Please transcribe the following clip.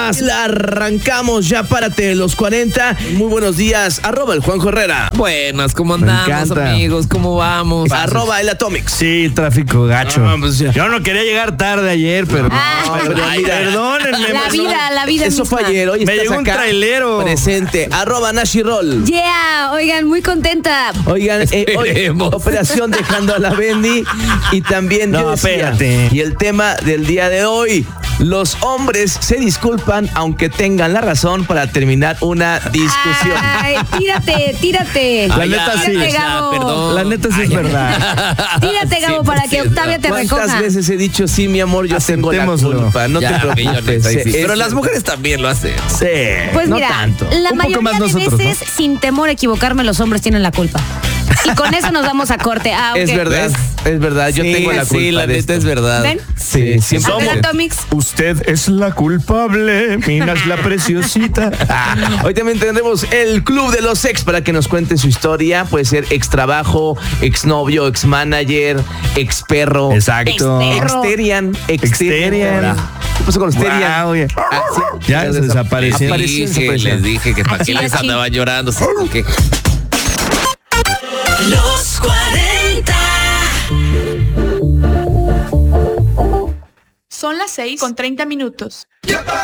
más. La arrancamos ya, párate los 40. Muy buenos días, @el Juanjo Herrera. Buenas, ¿cómo andamos, amigos? ¿Cómo vamos? @el Atomics. Sí, tráfico gacho. Pues yo no quería llegar tarde ayer, pero... perdónenme. La vida Eso misma. fue ayer, hoy Me estás llegó un acá trailero. presente. @Nashirol. Yeah, oigan, muy contenta. Oigan, hoy, Esperemos. operación dejando a la Bendy. Y también, No, yo decía, espérate. y el tema del día de hoy: los hombres se disculpan aunque tengan la razón para terminar una discusión. Ay, tírate. La neta sí. Tírate, Gabo. Perdón. La neta sí es verdad. Tírate, Gabo, para que Octavia te ¿Cuántas recoja. veces he dicho, sí, mi amor, yo tengo la Aceptémoslo. culpa? No Ya, te preocupes. sí. Es- Pero las mujeres también lo hacen. Sí. Pues no mira, tanto. la Un poco mayoría más de nosotros, veces, sin temor a equivocarme, los hombres tienen la culpa. Y con eso nos vamos a corte. Ah, ok. Es verdad, es verdad. Yo Sí, tengo la culpa sí, la de neta esto. es verdad. ¿Ven? Sí, siempre. A ver, Somos- Atomics. Usted es la culpable, Minas la preciosita. Hoy también tendremos el Club de los Ex para que nos cuente su historia. Puede ser ex trabajo, ex novio, ex manager, ex perro. Exacto. Ex-perro. Exterian. Exterian. ¿Qué pasó con Exterian? Wow, oye. Ah, sí. Ya se desapareció. Les dije que para Así qué les es, andaban llorando. ¿Sí? ¿Qué? Los 40. Son las 6:30.